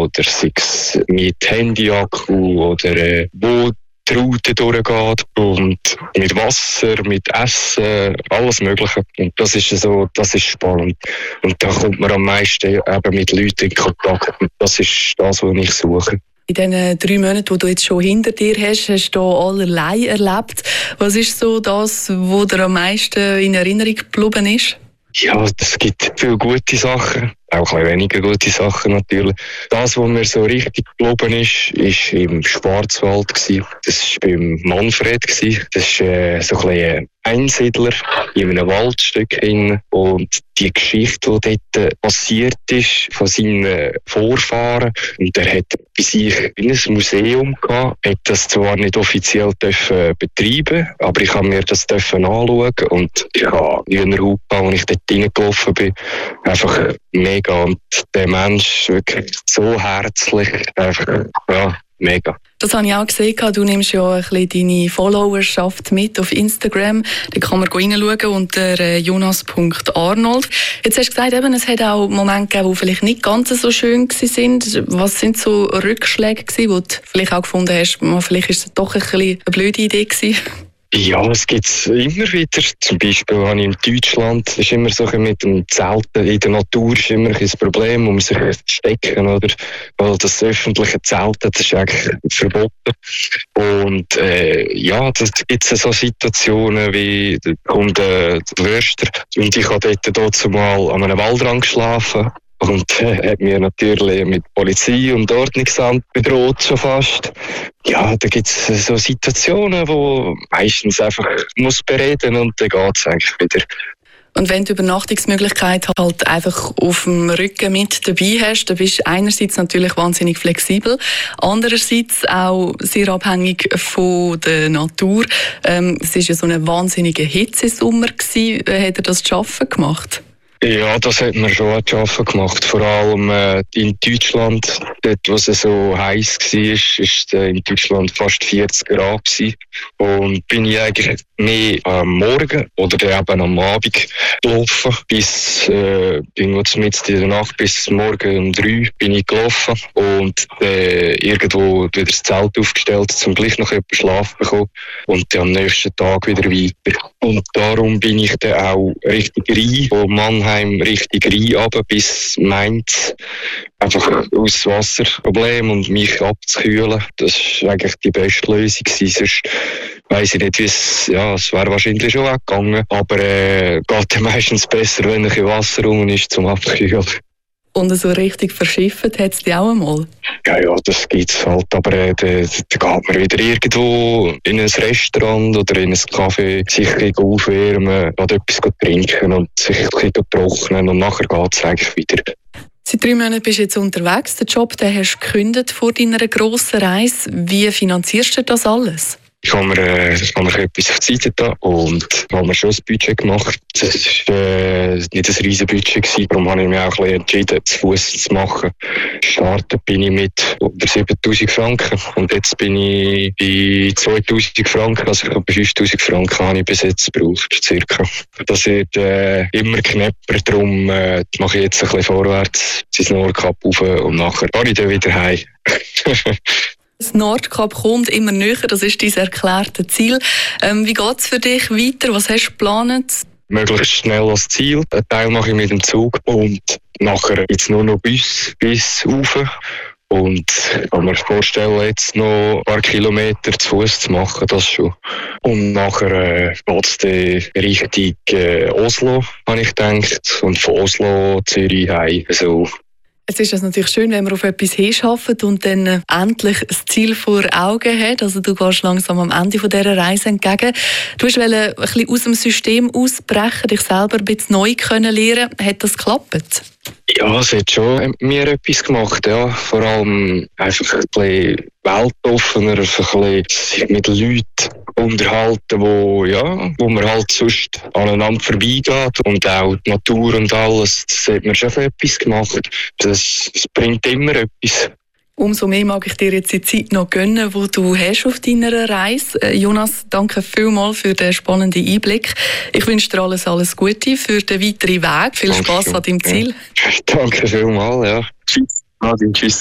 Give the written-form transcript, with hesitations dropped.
oder sei es mit Handyakku oder wo die Route durchgeht und mit Wasser, mit Essen, alles Mögliche. Und das ist spannend. Und da kommt man am meisten eben mit Leuten in Kontakt. Und das ist das, was ich suche. In diesen 3 Monaten, die du jetzt schon hinter dir hast, hast du allerlei erlebt. Was ist so das, was dir am meisten in Erinnerung geblieben ist? Ja, es gibt viele gute Sachen, auch ein bisschen weniger gute Sachen natürlich. Das, was mir so richtig geblieben ist im Schwarzwald gewesen. Das war beim Manfred gewesen. Das ist so ein bisschen Einsiedler in einem Waldstück hin. Und die Geschichte, die dort passiert ist, von seinen Vorfahren, und er hat bei sich in ein Museum gehabt, hat das zwar nicht offiziell betreiben, aber ich habe mir das anschauen und ich habe Hühnerhaut, als ich dort reingelaufen bin, einfach mega. Und der Mensch wirklich so herzlich, einfach, ja, mega. Das habe ich auch gesehen. Du nimmst ja ein bisschen deine Followerschaft mit auf Instagram. Da kann man reinschauen unter jonas.arnold. Jetzt hast du gesagt, es hat auch Momente gegeben, die vielleicht nicht ganz so schön waren. Was sind so Rückschläge gewesen, wo du vielleicht auch gefunden hast, vielleicht ist es doch ein bisschen eine blöde Idee gewesen? Ja, es gibt es immer wieder. Zum Beispiel habe ich in Deutschland, ist immer so mit dem Zelten in der Natur ist immer ein Problem, um sich zu verstecken, oder? Weil das öffentliche Zelten, das ist eigentlich verboten. Und ja, das gibt es so Situationen wie da kommt der Förster und ich habe dort zumal an einem Waldrand geschlafen. Und hat mir natürlich mit Polizei und Ordnungsamt bedroht schon fast. Ja, da gibt es so Situationen, wo meistens einfach muss bereden und dann geht es eigentlich wieder. Und wenn du Übernachtungsmöglichkeiten halt einfach auf dem Rücken mit dabei hast, dann bist du einerseits natürlich wahnsinnig flexibel, andererseits auch sehr abhängig von der Natur. Es war ja so ein wahnsinniger Hitzesommer gewesen. Hat er das zu schaffen gemacht? Ja, das hat man schon zu schaffen gemacht. Vor allem in Deutschland, dort, wo es so heiß war, ist in Deutschland fast 40 Grad gewesen. Und bin ich eigentlich mehr am Morgen oder eben am Abend gelaufen. Bis irgendwo mitten in der Nacht bis morgen um 3 bin ich gelaufen. Und irgendwo wieder das Zelt aufgestellt, um gleich noch etwas Schlaf bekommen. Und dann am nächsten Tag wieder weiter. Und darum bin ich dann auch richtig rein, von Mannheim richtig rein runter bis Mainz. Einfach aus Wasserproblem und mich abzukühlen. Das war eigentlich die beste Lösung gewesen. Sonst weiss ich nicht, wie es wäre wahrscheinlich schon weggegangen. Aber geht meistens besser, wenn ein bisschen Wasser rum ist zum Abkühlen. Und so richtig verschifft hat es dich auch einmal? Ja, das gibt's halt, aber da geht man wieder irgendwo in ein Restaurant oder in ein Café, sich aufwärmen, etwas trinken und sich ein bisschen trocknen und nachher geht es eigentlich wieder. Seit 3 Monaten bist du jetzt unterwegs. Den Job den hast du gekündigt vor deiner grossen Reise. Wie finanzierst du das alles? Ich habe mir etwas auf die Seite da und habe mir schon ein Budget gemacht. Das war nicht ein riesiges Budget gewesen, darum habe ich mich auch ein bisschen entschieden, zu Fuß zu machen. Gestartet bin ich mit unter 7'000 Franken und jetzt bin ich bei 2'000 Franken, also ich glaube 5'000 Franken habe ich bis jetzt gebraucht, circa. Das wird immer knapper, darum mache ich jetzt ein bisschen vorwärts, das Nordkap rauf und nachher fahre ich dann wieder heim. Das Nordkap kommt immer näher, das ist dein erklärte Ziel. Wie geht es für dich weiter? Was hast du geplant? Möglichst schnell als Ziel. Einen Teil mache ich mit dem Zug und nachher jetzt nur noch bis rauf. Und ich kann mir vorstellen, jetzt noch ein paar Kilometer zu Fuß zu machen, das schon. Und nachher geht es dann Richtung Oslo, habe ich gedacht. Und von Oslo Zürich heim. So. Es ist also natürlich schön, wenn man auf etwas hinarbeitet und dann endlich das Ziel vor Augen hat. Also du gehst langsam am Ende dieser Reise entgegen. Du wolltest ein bisschen aus dem System ausbrechen, dich selber ein bisschen neu lernen. Hat das geklappt? Ja, es hat schon mir etwas gemacht, ja. Vor allem einfach ein bisschen weltoffener, einfach ein bisschen mit Leuten unterhalten, wo man halt sonst aneinander vorbeigeht. Und auch die Natur und alles, das hat mir schon etwas gemacht. Das bringt immer etwas. Umso mehr mag ich dir jetzt die Zeit noch gönnen, die du hast auf deiner Reise. Jonas, danke vielmals für den spannenden Einblick. Ich wünsche dir alles Gute für den weiteren Weg. Viel Spass an deinem Ziel. Ja. Danke vielmals, ja. Tschüss. Tschüss.